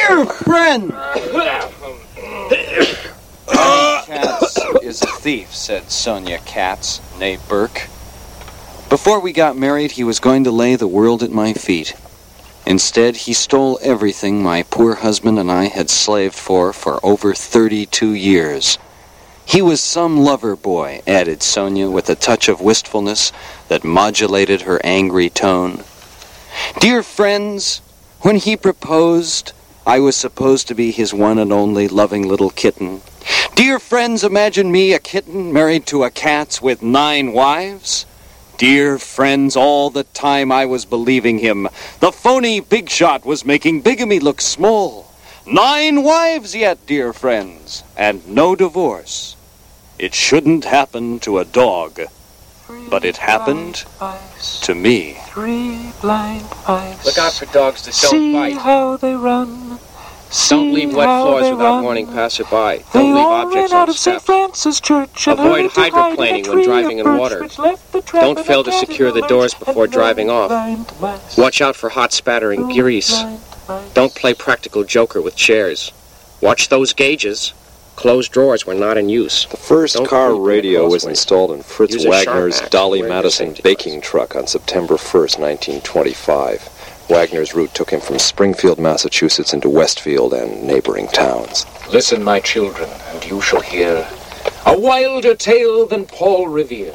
Dear friend! Katz is a thief, said Sonia Katz, née Burke. Before we got married, he was going to lay the world at my feet. Instead, he stole everything my poor husband and I had slaved for over 32 years. He was some lover boy, added Sonia with a touch of wistfulness that modulated her angry tone. Dear friends, when he proposed, I was supposed to be his one and only loving little kitten. Dear friends, imagine me, a kitten married to a Katz with 9 wives. Dear friends, all the time I was believing him. The phony big shot was making bigamy look small. 9 wives yet, dear friends, and no divorce. It shouldn't happen to a dog, but it happened to me. 3 blind mice. Look out for dogs that don't See bite. how they run. Don't leave wet floors without warning passerby. Don't leave objects on steps. Avoid hydroplaning when driving in water. Don't fail to secure the doors before driving off. Watch out for hot spattering grease. Don't play practical joker with chairs. Watch those gauges. Closed drawers were not in use. The first car radio was installed in Fritz Use a Wagner's sharp axe Dolly to wear your Madison safety baking truck on September 1st, 1925. Wagner's route took him from Springfield, Massachusetts into Westfield and neighboring towns. Listen, my children, and you shall hear a wilder tale than Paul Revere.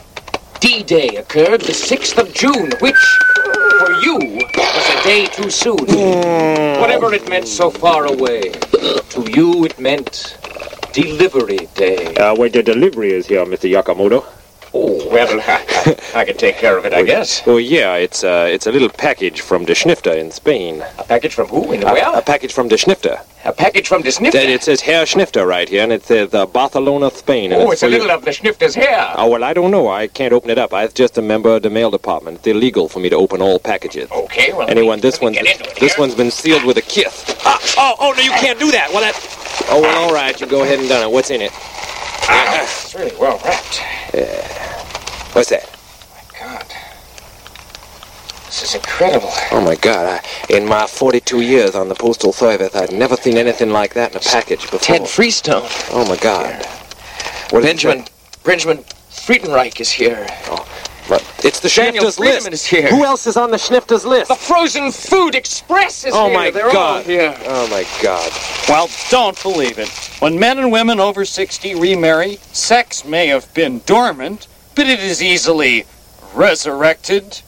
D-Day occurred the 6th of June, which, for you, was a day too soon. Whatever it meant so far away, to you it meant Delivery Day. Where the delivery is here, Mr. Yakamoto. Oh, well, I can take care of it, I guess. Oh, yeah, it's a little package from De Schnifter in Spain. A package from who? In where? A package from De Schnifter. A package from the Snifter? It says Herr Schnifter right here, and it says Barcelona, Spain. And Oh, it's a for little you. of the Schnifter's hair. Oh, well, I don't know. I can't open it up. I'm just a member of the mail department. It's illegal for me to open all packages. Okay, well, Anyone, this let me get into it here. one's been sealed with a kiss. Oh, no, you can't do that. Well, Oh, well, all right. You go ahead and done it. What's in it? It's really well wrapped. What's that? My God. This is incredible. Oh, my God. In my 42 years on the Postal Service, I've never seen anything like that in a package before. Ted Freestone. Oh, my God. What is Benjamin Friedenreich is here. But it's the Daniel Schnifter's Friedman list. is here. Who else is on the Schnifter's list? The Frozen Food Express is Oh, here. my They're all God. here. Oh, my God. Well, don't believe it. When men and women over 60 remarry, sex may have been dormant, but it is easily resurrected.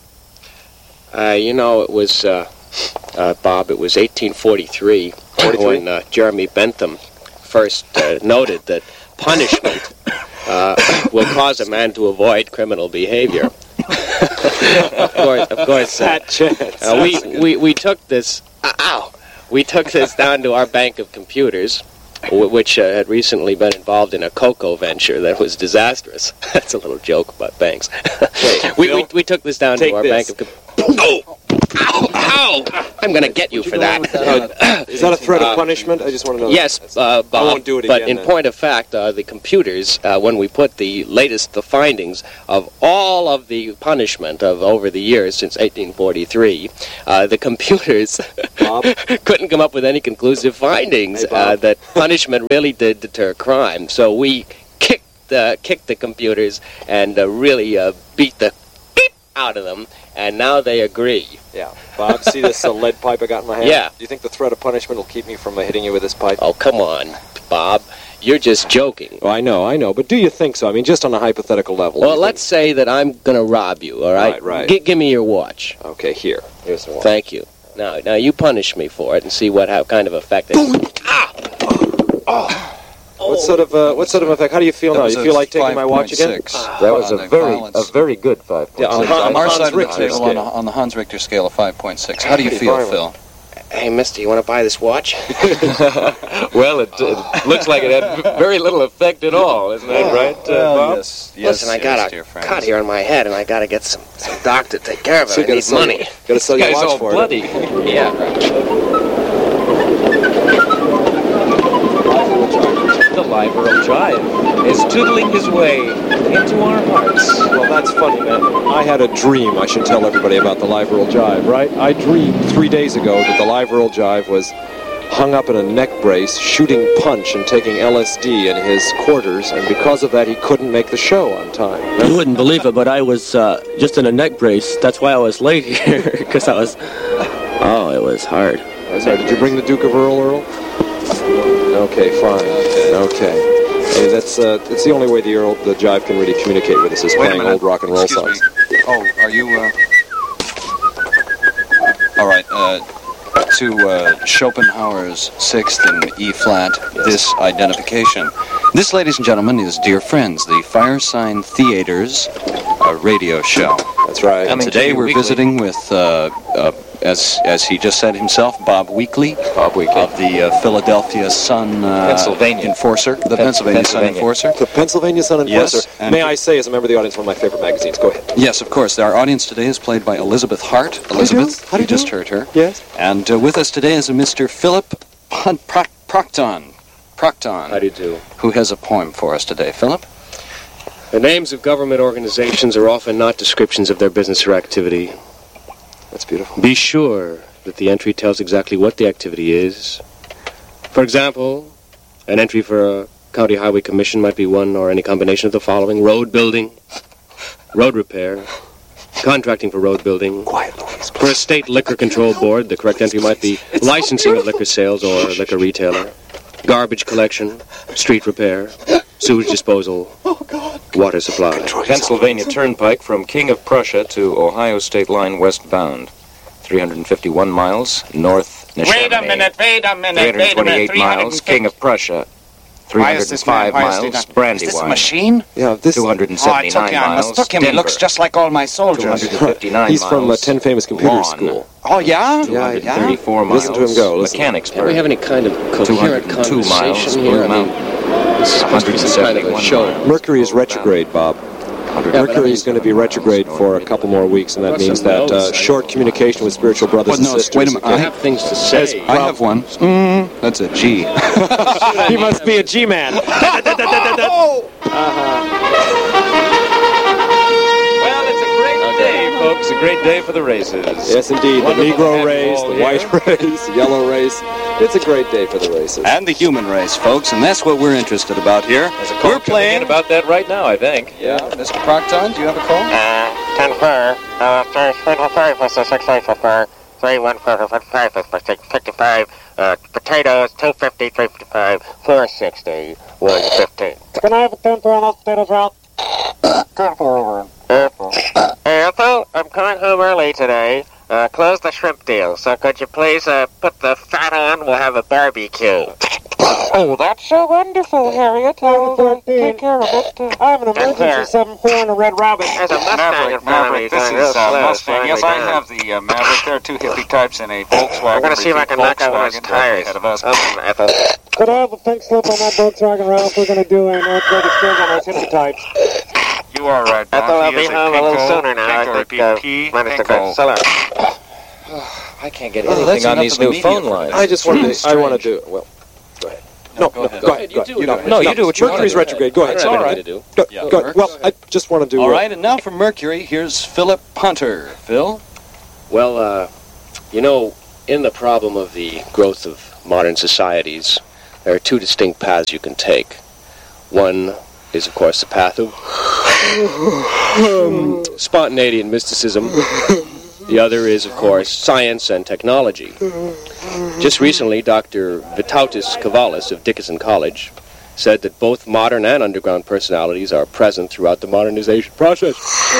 It was, Bob, it was 1843 when Jeremy Bentham first noted that punishment will cause a man to avoid criminal behavior. Of course. Fat chance. We took this. We took this down to our bank of computers, which had recently been involved in a cocoa venture that was disastrous. That's a little joke about banks. we took this down to our bank of computers. Ow! I'm going to get you for that. Is that a threat of punishment? I just want to know. Yes, Bob. I won't do it but again, in then. point of fact, the computers, when we put the findings of all of the punishment of over the years since 1843, the computers couldn't come up with any conclusive findings that punishment really did deter crime. So we kicked the computers and really beat the beep out of them, and now they agree. Yeah. Bob, see this lead pipe I got in my hand? Yeah. Do you think the threat of punishment will keep me from hitting you with this pipe? Oh, come on, Bob. You're just joking. Oh, I know. But do you think so? I mean, just on a hypothetical level. Well, let's say that I'm going to rob you, all right? Right. Give me your watch. Okay, here. Here's the one. Thank you. Now you punish me for it and see how kind of effect it What sort of effect? How do you feel now? You feel like taking my watch again? That was a very good 5.6. Yeah, on our side of the Richter table, scale. on the Hans Richter scale of 5.6. How do you feel, Phil? Hey, mister, you want to buy this watch? Well, it looks like it had very little effect at all, isn't that right, Bob? Yes, Listen, I got dear a friends. cut here on my head, and I got to get some doctor to take care of it. So I need money. Got to sell your Guy's watch all for bloody. it. Yeah. The Liberal Jive is tootling his way into our hearts. Well, that's funny, man. I had a dream. I should tell everybody about the Live World Jive, right? I dreamed 3 days ago that the Live World Jive was hung up in a neck brace, shooting punch and taking LSD in his quarters, and because of that, he couldn't make the show on time. You wouldn't believe it, but I was just in a neck brace. That's why I was late here, because I was... Oh, it was hard. Sorry, did you bring the Duke of Earl? Okay, fine. Okay. Hey, that's it's the only way the Jive can really communicate with us is playing old rock and roll songs. Oh, are you, All right, to Schopenhauer's Sixth in E-flat, this identification. This, ladies and gentlemen, is Dear Friends, the Firesign Theater's radio show. That's right. And today we're visiting with, as he just said himself, Bob Weekly. Bob Weekly. Of the Philadelphia Sun Pennsylvania Enforcer. The Pennsylvania Sun Enforcer. The Pennsylvania Sun Enforcer. Yes, May I say, as a member of the audience, one of my favorite magazines. Go ahead. Yes, of course. Our audience today is played by Elizabeth Hart. Elizabeth, How do you just do? heard her. Yes. And with us today is a Mr. Philip Procton. How do you do? Who has a poem for us today. Philip? The names of government organizations are often not descriptions of their business or activity. That's beautiful. Be sure that the entry tells exactly what the activity is. For example, an entry for a county highway commission might be one or any combination of the following: road building, road repair, contracting for road building. Quiet, Louise. For a state liquor control board, the correct entry might be licensing of liquor sales or liquor retailer, garbage collection, street repair, sewage disposal, water supply. Pennsylvania Turnpike from King of Prussia to Ohio State Line westbound. 351 miles north Neshaminy. Wait a minute. 328 miles King of Prussia. 305 miles Brandywine. Is this a machine? Yeah, this... 279 I miles mistook him. He looks just like all my soldiers. 259 He's from miles 10 Famous Computer Lawn. School. Oh, yeah? 234 miles Listen to him go, listen. Can we have Mechanicsburg. any kind of coherent 202 miles conversation here? Blue I mean, Mountain. this is supposed to be some kind of a 171 show. miles. Mercury is retrograde, Bob. Mercury is going to be retrograde for a couple more weeks, and that means that short communication with spiritual brothers and sisters. Wait a minute. I have things to say. I have one. That's a G. He must be a G-man. Well, it's a great day, folks. A great day for the races. Yes, indeed. The Wonderful to Negro have you race, all the here. white race, the yellow race. It's a great day for the races. And the human race, folks, and that's what we're interested about here. There's a call We're playing... coming in about that right now, I think. Yeah, Mr. Procton, do you have a call? 10-4. 314, potatoes, 250, 355, 460, 115. Can I have a 10-4 potatoes out? 10-4. Hey, Ethel, I'm coming home early today. Close the shrimp deal, so could you please put the fat on? We'll have a barbecue. Oh, that's so wonderful, Harriet. I will take care of it. I have an emergency 7-4 and a Red Robin. There's a Mustang in front of me. This is Mustang. Yes, I have the Maverick. There are two hippie types in a Volkswagen. I'm going to see if I can knock out one of his tires. Ahead of us. Ethel. Could I have a pink slip on that Volkswagen, Ralph? We're going to do an athletic skills on those hippie types. You are right, Don. Ethel, I'll He be is a home a little pinko, sooner now. I pinko, think P, managed to pinko. get sell out. I can't get that's anything on enough these of the new media phone for lines. I just want to. I want to do. Well, go ahead. No, go ahead. Go ahead. You do it. You do what you want to Mercury's do. retrograde. Go ahead. It's all right to do. Go, Yeah, go it ahead. Well, I just want to do. All right, and now from Mercury, here's Philip Hunter. Phil? Well, in the problem of the growth of modern societies, there are two distinct paths you can take. One is, of course, the path of spontaneity and mysticism. The other is, of course, science and technology. Just recently, Dr. Vytautas Kavalis of Dickinson College said that both modern and underground personalities are present throughout the modernization process.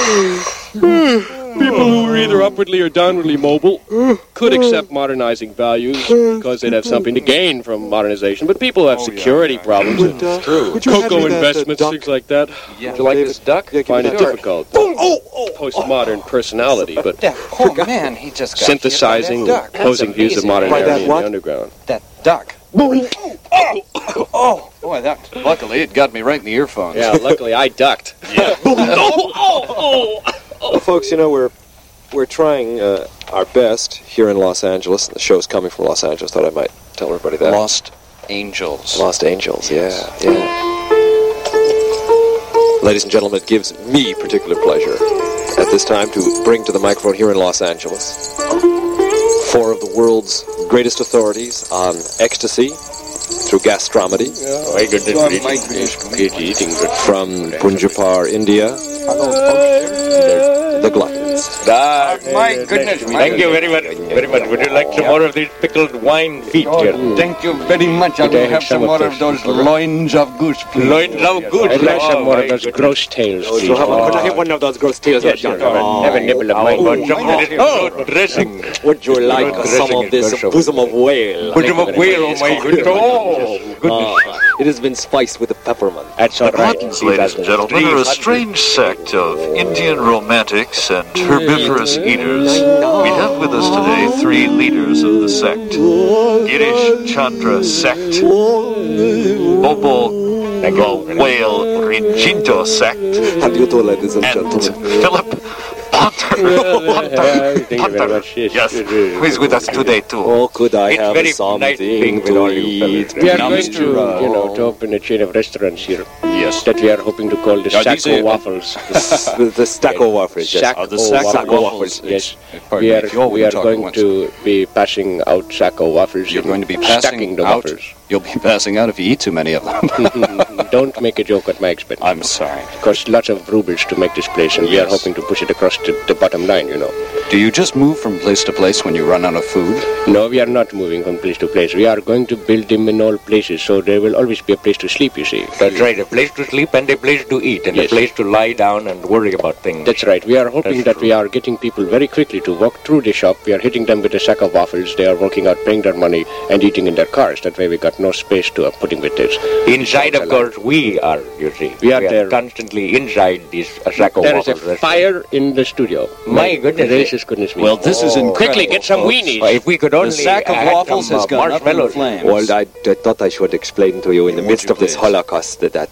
People who are either upwardly or downwardly mobile could accept modernizing values because they'd have something to gain from modernization. But people who have security problems and cocoa investments, things like that, Would you like this duck? find it difficult. Postmodern personality, but Oh, man, he just got synthesizing hit by that duck. opposing views of modernity that in what? the underground. That duck. Oh, boy, that... Luckily, it got me right in the earphones. Yeah, luckily I ducked. Well, folks, we're trying our best here in Los Angeles. The show's coming from Los Angeles. Thought I might tell everybody that. Lost Angels. Lost Angels. Yeah. Ladies and gentlemen, it gives me particular pleasure at this time to bring to the microphone here in Los Angeles 4 of the world's greatest authorities on ecstasy through gastronomy. Oh, my goodness. From Punjapur, India, the gluttons. My goodness. Thank you very much. Very much. Would you like some more of these pickled wine feet here? Thank you very much. I will have some more of those loins of goose, please. Loins of goose. I'd like some more of those gross tails, please. Could I have one of those gross tails? Yes, have a nibble of mine. Oh, dressing. Would you like some of this bosom of whale? Bosom of whale, oh my goodness. Oh, goodness. It has been spiced with peppermint. That's all The right. Gluttons, ladies and gentlemen, are a strange sect of Indian romantics and herbivorous eaters. We have with us today 3 leaders of the sect. Girish Chandra Sect, Bobo the Whale Reginto Sect, How do you do, ladies and and gentlemen? Philip Punter. Yes, who is with us today too. Oh, could I It's have very something nice being with all to you eat? fellas. We are going to, to open a chain of restaurants here. Yes. That we are hoping to call the Now, these Sacco are- Waffles. The Stacko waffles, yes. Sacco the Sacco Waffles. Yes. Pardon We me, are, if you're we are talking going once. to be passing out Sacco Waffles. You're and going to be stacking passing the out. waffles. You'll be passing out if you eat too many of them. Don't make a joke at my expense. I'm sorry. It costs lots of rubles to make this place, and we are Yes. hoping to push it across to the bottom line, you know. Do you just move from place to place when you run out of food? No, we are not moving from place to place. We are going to build them in all places, so there will always be a place to sleep, you see. That's right. A place to sleep and a place to eat and a Yes. place to lie down and worry about things. That's right. We are hoping That's that we are getting people very quickly to walk through the shop. We are hitting them with a sack of waffles. They are walking out, paying their money, and eating in their cars. That way we got no space to putting with this. Inside, of course, we are, you see. We are there. Constantly inside this Sacco There is a Waffles restaurant. fire in the studio. My goodness. Gracious goodness me. Well, this is incredible. Quickly, get some folks. weenies. If we could only The sack of add waffles some, has gone up in marshmallows. flames. Well, I thought I should explain to you in the Would midst you of this please? Holocaust that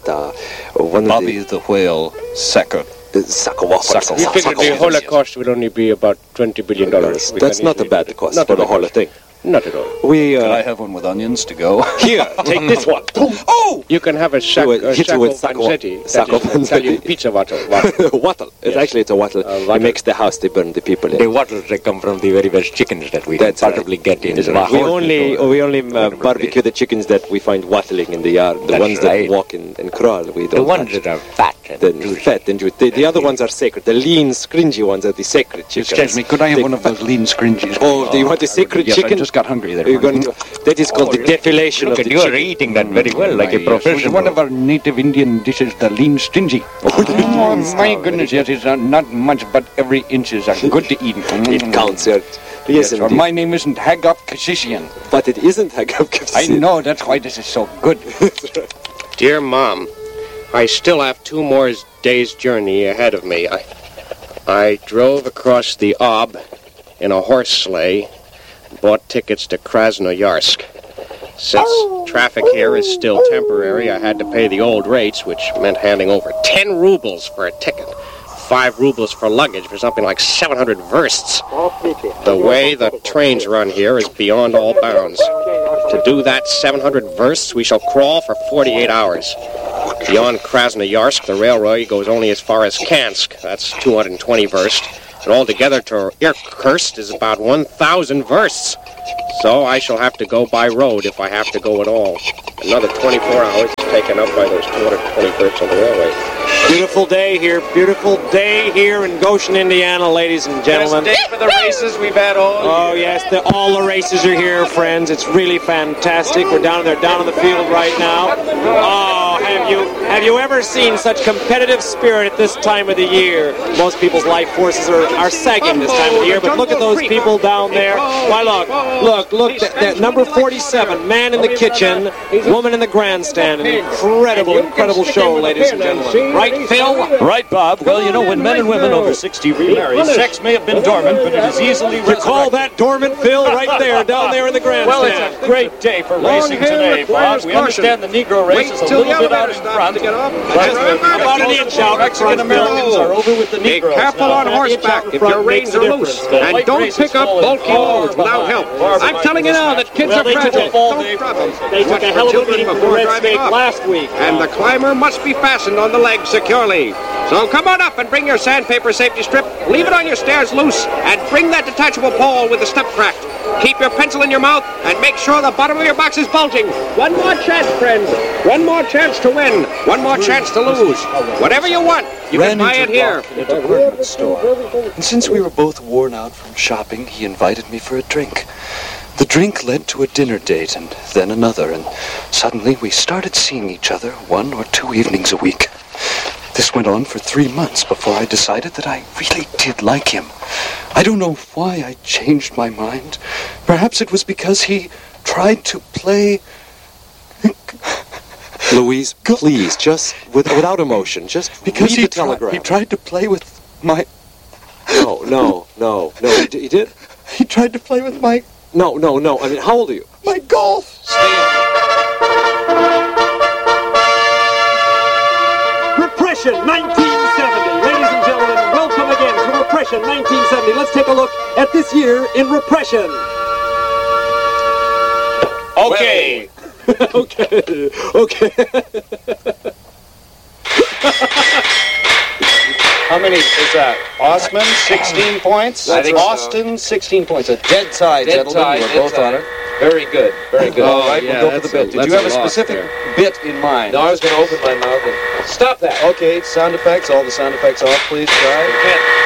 one Bobby of the Whale Sacco. the Sacco waffles. Sacco we figured the Holocaust will only be about $20 billion. That's not a bad cost Not for a the bad whole cost. thing. Not at all. We Can I have one with onions to go? here, take this one. Oh! You can have a sack, Hit you with Sacco Vanzetti. Sacco That is Italian Vanzetti. pizza wattle. Wattle. It's actually it's a wattle. wattle. It makes the house they burn the people in. The wattles that come from the very best chickens that we That's can possibly get in. We only barbecue the chickens that we find wattling in the yard. The That's ones right. that walk and crawl. We don't The ones touch. that are fat and The juicy. fat and juicy. The other ones are sacred. The lean, scringy ones are the sacred chickens. Excuse me, could I have The one of those lean scringies? Oh, do you want the sacred yes, chicken? I just got hungry there. You're going to, that is called the defilation Look of at the you are chicken. eating that very well, like a Yes, professional. One of our native Indian dishes, the lean stingy. Oh, my goodness, yes, it's not much, but every inch is good to eat. It counts, yes. Yes, Yes, or indeed. my name isn't Hagop Kashishian. But it isn't Hagab I know, that's why this is so good. Dear Mom, I still have 2 more days' journey ahead of me. I drove across the Ob in a horse sleigh, bought tickets to Krasnoyarsk. Since traffic here is still temporary, I had to pay the old rates, which meant handing over 10 rubles for a ticket, 5 rubles for luggage for something like 700 versts. The way the trains run here is beyond all bounds. To do that 700 versts, we shall crawl for 48 hours. Beyond Krasnoyarsk, the railway goes only as far as Kansk. That's 220 versts. And altogether to Irkutsk is about 1,000 versts. So I shall have to go by road if I have to go at all. Another 24 hours is taken up by those 220 versts on the railway. Beautiful day here in Goshen, Indiana, ladies and gentlemen. Best day for the races we've had all Oh yes, all the races are here, friends. It's really fantastic. We're down there, down on the field right now. Oh, have you ever seen such competitive spirit at this time of the year? Most people's life forces are sagging this time of the year, but look at those people down there. Why, look, that number 47, man in the kitchen, woman in the grandstand. An incredible show, ladies and gentlemen. Right, Phil? Right, Bob. Well, you know, when men and women over 60 remarry, sex may have been dormant, but it is easily You resurrected. call that dormant, Phil? Right there, down there in the grandstand. Well, it's a great day for racing today, Bob. We understand the Negro race is a little bit out in front. About an inch out in front, Mexican-Americans are over with the Be Negroes. careful on horseback if your reins are loose. And don't pick up bulky loads without help. I'm telling you now that kids are fragile. Don't drop them. They took a hell of a beating from the Red Snake last week. And the climber must be fastened on the leg securely. So come on up and bring your sandpaper safety strip. leave it on your stairs loose, and bring that detachable pole with the step cracked. Keep your pencil in your mouth, and make sure the bottom of your box is bulging. One more chance, friends. One more chance to win. One more chance to lose. Whatever you want, you can buy it here. In a department store. And since we were both worn out from shopping, he invited me for a drink. The drink led to a dinner date, and then another, and suddenly we started seeing each other 1 or 2 evenings a week. This went on for 3 months before I decided that I really did like him. I don't know why I changed my mind. Perhaps it was because he tried to play... Louise, please, just without emotion, just because read the telegram. He tried to play with my... No. He did? He tried to play with my... No. I mean, how old are you? My golf. Repression 1970. Ladies and gentlemen, welcome again to Repression 1970. Let's take a look at this year in Repression. Okay. Okay. How many is that? Osman, 16 points. I think so. Austin, 16 points. A dead tie, Dead gentlemen. tie, We're dead both tie. on it. Very good. Very good. Oh, All right, yeah, we'll go for the bit. Did you have a specific bit in mind? No, I was going to open my mouth and... Stop that! Okay, sound effects. All the sound effects off, please. Try.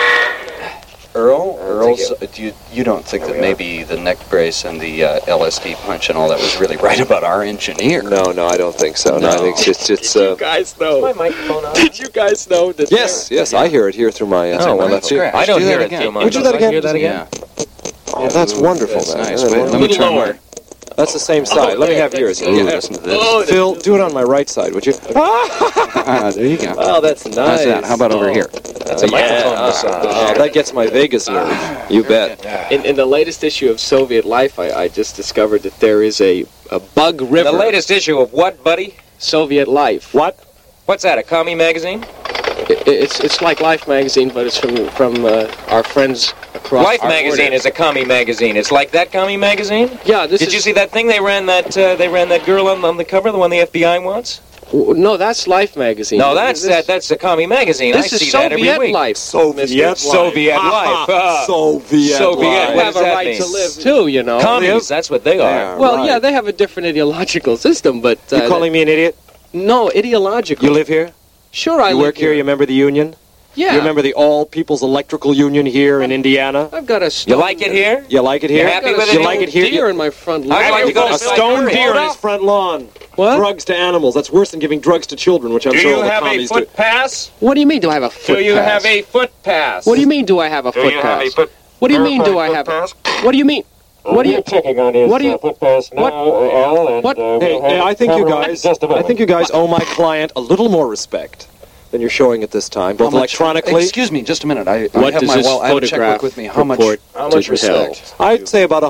Earl, you don't think that maybe the neck brace and the LSD punch and all that was really right about our engineer? No, I don't think so. No, I think it's Did you guys know? My microphone on. Did you guys know that? Yes, I hear it here through my left ear. I don't hear it through my... Would you do that again? Hear that again? Oh, that's wonderful, That's man. nice. Let Wait, let me try lower. mine. That's the same side. Let me have yours. Ooh, listen to this. Phil, do it on my right side, would you? There you go. Oh, that's nice. How's that? How about over here? That's a microphone massage. Oh, that gets my Vegas nerve. You bet. In the latest issue of Soviet Life, I just discovered that there is a bug river. The latest issue of what, buddy? Soviet Life. What? What's that, a commie magazine? It's like Life magazine, but it's from our friends across. Life magazine is a commie magazine. It's like that commie magazine? Yeah. Did you see that thing they ran that girl on the cover, the one the FBI wants? No, that's Life magazine. No, that's the commie magazine. This I is see that every Soviet week. Life. Soviet Life. Soviet. Soviet. We What have does a that right mean? to live too, you know. Commies, that's what they are. Well, yeah, they have a different ideological system, but You calling me an idiot? no, ideological. You live here? Sure, I You live work here? You remember the union? Yeah. You remember the All People's Electrical Union here in Indiana? I've got a You stone. like it here? You like it here? You're happy with it? You like it here? Deer in my front lawn. I'd like to go to A stone deer on his front lawn. What? Drugs to animals. That's worse than giving drugs to children, which I'm Do sure you all the have a commies do. foot pass? What do you mean? Do I have a foot Do you pass? have a foot pass? What do you mean? Do I have a Do foot you pass? have a foot? What do you mean? Do I have? What do you mean? What do you? checking on his What do you? foot pass now, what- Al, and what- Hey, I think you guys, owe my client a little more respect than you're showing at this time, both How much- electronically. Excuse me, just a minute. I What have does my this I have a checkbook photograph with me. How much purport to tell? respect? I'd say about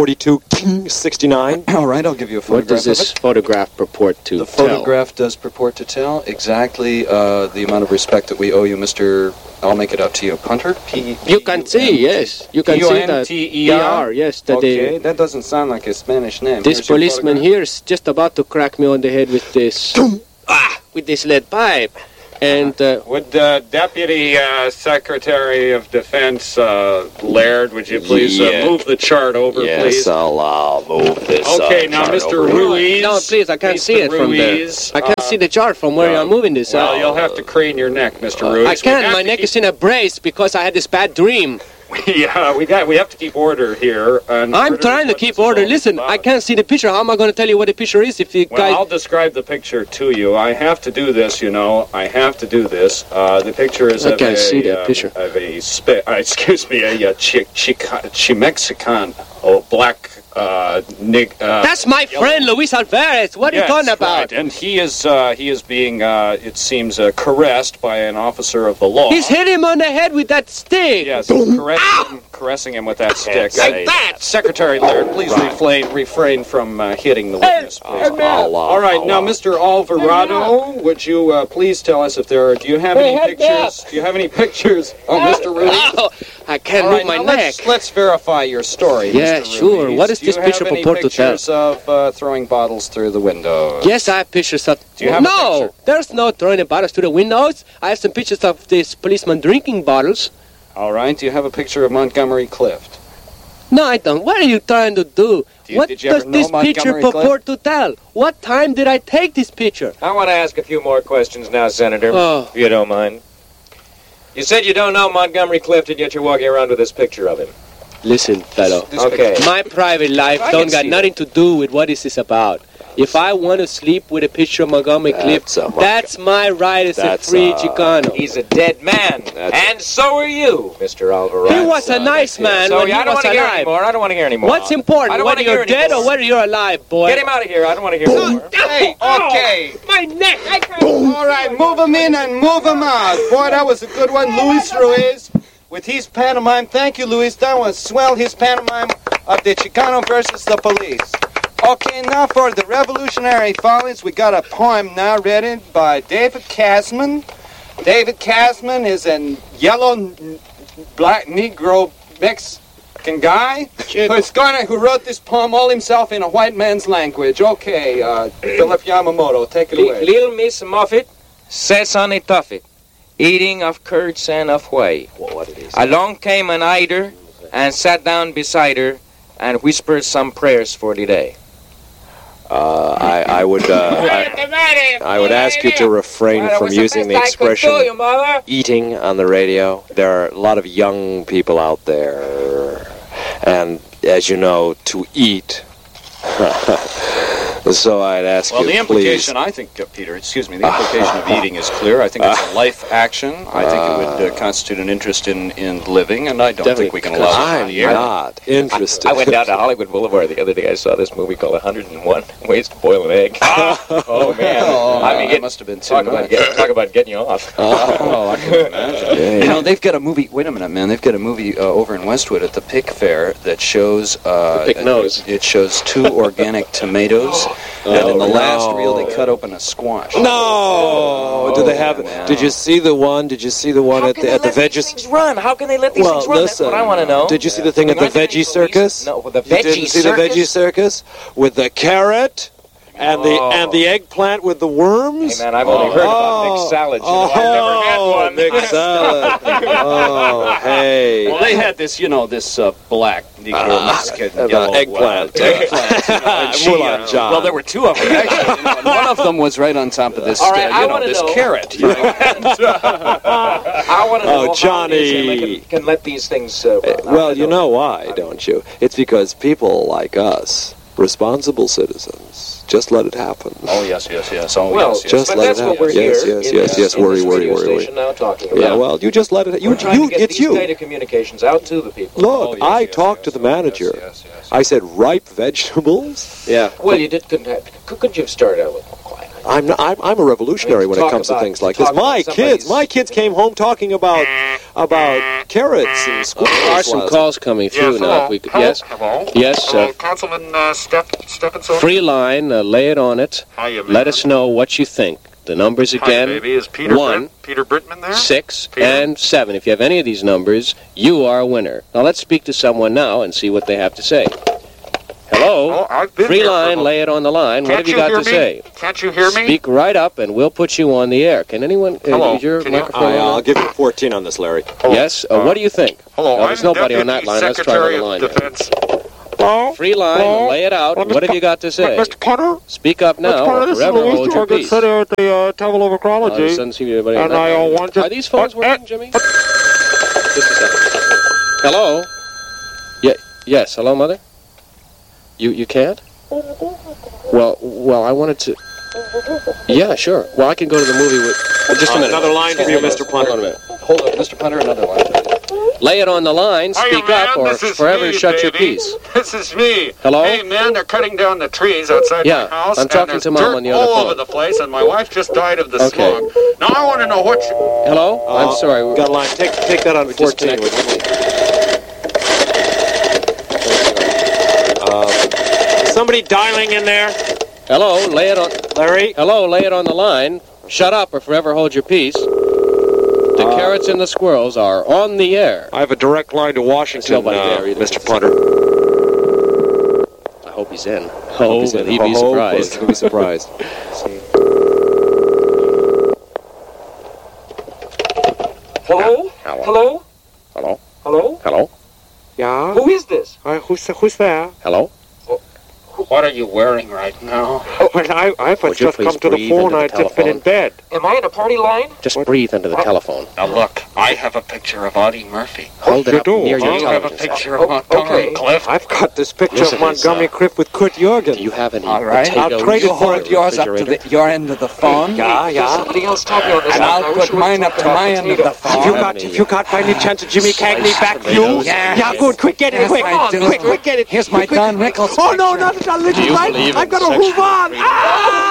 142.69. All right, I'll give you a What photograph does this of it. photograph purport to The tell? photograph does purport to tell exactly the amount of respect that we owe you, Mr. I'll make it up to you. Punter? You can see, yes. You can see that. P-U-N-T-E-R? Yes, that Okay, that doesn't sound like a Spanish name. this Here's your policeman photograph. here is just about to crack me on the head with this with this lead pipe. And Would Deputy Secretary of Defense Laird, would you please move the chart over, please? I'll move this. Okay, now, Mr. Ruiz. no, please, I can't see it from there. Ruiz, I can't see the chart from where I'm moving this. Well, you'll have to crane your neck, Mr. Ruiz. I can't. We have My to neck is in a brace because I had this bad dream. Yeah, we have to keep order here. And I'm trying to keep order. Listen, I can't see the picture. How am I going to tell you what the picture is if you Well, guys... I'll describe the picture to you. I have to do this, you know. I have to do this. The picture is I of can't a, see that picture. Of a Chimexican, black That's my friend, Luis Alvarez. What are you talking about? Right. And he is being, it seems, caressed by an officer of the law. He's hit him on the head with that stick. Yes, caressing him with that stick. Like that. Secretary Laird, please refrain from hitting the witness, please. All right, now, Mr. Alvarado, would you please tell us if there are... Do you have any pictures? Do you have any pictures? Oh, Mr. Ruiz. Oh, I can't move my neck. Let's verify your story, Yeah, Mr. sure. Ruiz. What is this picture purport to tell? Do you have any pictures of throwing bottles through the window? Yes, I have pictures of... Do you have a no, there's no throwing the bottles through the windows. I have some pictures of this policeman drinking bottles. All right. Do you have a picture of Montgomery Clift? No, I don't. What are you trying to do? What did you ever does know this picture Montgomery purport to tell? What time did I take this picture? I want to ask a few more questions now, Senator, Oh. if you don't mind. You said you don't know Montgomery Clift, and yet you're walking around with this picture of him. Listen, fellow. Okay. My private life I don't can got see nothing to do with what this is about. If I want to sleep with a picture of Montgomery Clift, that's my right as a free Chicano. He's a dead man. And so are you, Mr. Alvarado. He was a nice man So when he I don't was want to hear alive. anymore. I don't want to hear anymore. What's I important, don't whether wanna hear you're dead anymore. or whether you're alive, boy? Get him out of here. I don't want to hear anymore. Hey, okay. My neck. I can't. All right, move him in and move him out. Boy, that was a good one. Luis Ruiz with his pantomime. Thank you, Luis. That was swell, his pantomime of the Chicano versus the police. Okay, now for the Revolutionary Follies, we got a poem now read by David Casman. David Casman is a yellow, black Negro Mexican guy who wrote this poem all himself in a white man's language. Okay, Philip Yamamoto, take it away. Little Miss Muffet sits on a tuffet, eating of curds and of whey. Along came an eider and sat down beside her and whispered some prayers for the day. I would ask you to refrain from using the expression eating on the radio. There are a lot of young people out there, and as you know, to eat. So I'd ask Well, you, the please. implication, I think, Peter, excuse me, the implication of eating is clear. I think it's a life action. I think it would constitute an interest in living, and I don't think we can allow it on the air. I'm not interested. I went down to Hollywood Boulevard the other day. I saw this movie called 101 Ways to Boil an Egg. Oh, man. I mean, that must have been too talk much. about getting you off. Oh, I can imagine. You know, they've got a movie. Wait a minute, man. They've got a movie over in Westwood at the Pick Fair that shows. Pick Nose. It shows 2 organic tomatoes, and in the last reel they cut open a squash. No! Do they have? No. Did you see the one? Did you see the one at the veggie? Things run. How can they let these things run? Listen, That's what I want to know. Did you see the thing at the Veggie Circus? No, the You Veggie didn't see Circus? the Veggie Circus with the carrot and the eggplant with the worms? Hey, man, I've only heard about Nick Salad. You know, I've never had one. Nick Salad. Oh, hey. Well, they had this, this black Negro Mexican yellow eggplant. And she, Mulan John. well, there were 2 of them actually, and one of them was right on top of this, All right, I wanna this know. carrot. I want to know how Johnny. they can let these things. Well, you know why, don't you? It's because people like us, responsible citizens, just let it happen. Oh, yes. Oh, Well, yes. Just but let that's it what happen. we're here. Yes. in Worry. this radio station now talking about. Yeah, well, you just let it. We're trying to get It's these you. data communications out to the people. Look, I talked to the manager. Yes. I said, ripe vegetables? Yeah. Well, you couldn't you have started out with quiet? I'm a revolutionary when it comes to things like this. My kids came home talking about carrots and squirrels. There are some calls coming through now. If we could, yes. Hello. Yes. Councilman Stephenson. Free line. Lay it on it. Hiya, man. Let us know what you think. The numbers again: Hi, baby. Is Peter 1, Peter Brittman there? 6, Peter? and 7. If you have any of these numbers, you are a winner. Now let's speak to someone now and see what they have to say. Hello. Oh, I've been Free here for line. a- Lay it on the line. What Can't have you you got hear to me? say? Can't you hear me? Speak right up, and we'll put you on the air. Can anyone? Hello, Is your can you- microphone on? I'll give you 14 on this, Larry. Yes. What do you think? Hello, No, there's I'm nobody on Deputy that line. Let's try Secretary the of line. Defense. Free line. Lay it out. What have you got to say? Mr. Punter? Speak up now, or this is forever Louis hold your Jorgen peace. sitting at the table of ecology. There doesn't seem to be anybody on And that I line. want to... Are these phones working, Jimmy? Just a second. Hello? Yes. Hello, Mother? You can't? Well, I wanted to... Yeah, sure. Well, I can go to the movie with... Just a minute. Another line for you, Mr. Punter. Hold on a minute. Hold on, Mr. Punter, another line. Lay it on the line, speak up, or forever shut your peace. This is me. Hello? Hey, man, they're cutting down the trees outside Yeah, my house. I'm talking and there's to Mom dirt on the other all phone. over the place, and my wife just died of the Okay. smog. Now I want to know what you... Hello? I'm sorry. Got a line. Take that on 14. Somebody dialing in there? Hello? Lay it on... Larry? Hello? Lay it on the line. Shut up or forever hold your peace. The carrots and the squirrels are on the air. I have a direct line to Washington, nobody there either. Mr. Punter. I hope he's in. He'd be surprised. He'd be surprised. Hello? Hello? Hello? Hello? Hello? Hello? Yeah? Who is this? Who's there? Hello? What are you wearing right now? Well, I've Would you just please come to the breathe phone. into the I've just been in telephone? bed. Am I in a party line? Just breathe into the telephone. Now look, I have a picture of Audie Murphy. Hold it You up do? near your You have a television set. picture of Montgomery Clift. I've got this picture Listen, of Montgomery Clift with Kurt Jürgen. Do you have any All right. potatoes? I'll trade in it for the yours up to refrigerator? your end of the phone. Yeah. Somebody else told me on this. And I'll put mine up to my end of the phone. Have you got by any chance a Jimmy Cagney back tomatoes? view? Yeah, good. Quick, get it. Yes, Quick, I do. quick, get it. Here's my Don Rickles Oh, no, picture. not a little Do you light. believe I've in got to sexual move on. freedom? Ah!